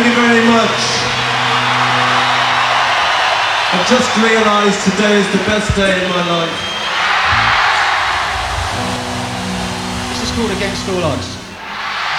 Thank you very much. I've just realised today is the best day in my life. This is called Against All Odds.